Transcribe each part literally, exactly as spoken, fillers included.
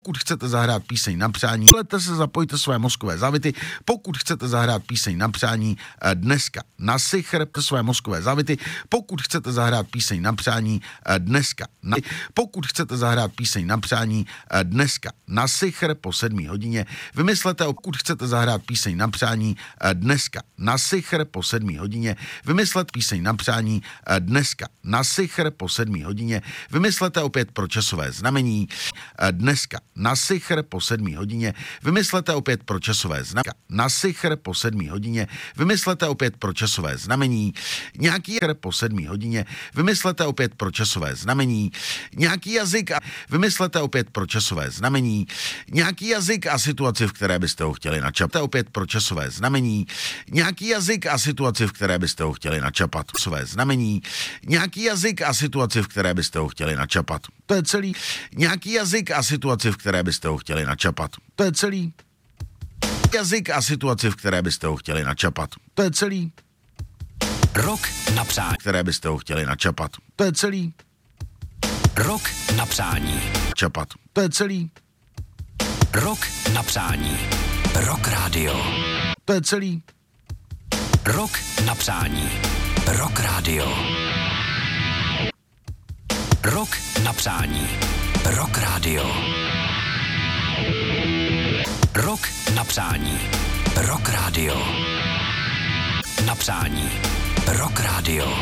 Pokud chcete zahrát píseň na přání, lete se, zapojte své mozkové závity. Pokud chcete zahrát píseň na přání dneska na sichr, své mozkové závity. Pokud chcete zahrát píseň na přání dneska na Pokud chcete zahrát píseň na přání dneska na sichr po sedmé hodině, vymyslete, pokud chcete zahrát píseň na přání dneska na sichr po sedmé hodině, vymyslet píseň na přání dneska na sichr po sedmé hodině, vymyslete opět pro časové znamení dneska na sichr po sedmé hodině, vymyslete opět pro časové znamení na sichr po sedmé hodině, vymyslete opět pro časové znamení nějaký po sedmé hodině, vymyslete opět pro časové znamení nějaký jazyk a vymyslete opět pro časové znamení nějaký jazyk a situaci, v které byste ho chtěli načapat. Opět pro časové znamení nějaký jazyk a situaci, v které byste ho chtěli načapat. Časové znamení nějaký jazyk a situaci, v které byste ho chtěli načapat. To je celý. Nějaký jazyk a situaci, v které byste ho chtěli načapat. To je celý. Jazyk a situaci, v které byste ho chtěli načapat. To je celý. Rok na přání. Které byste ho chtěli načapat. To je celý. Rok na přání. Čapat. To je celý. Rok na přání. Rock Radio. To je celý. Rok na přání. Rock Radio. Rok na přání. Rock Radio. Rok na přání. Rock Radio. Na přání. Rock Radio.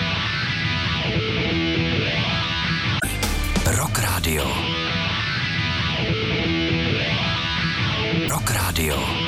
Rock Radio. Rock Radio.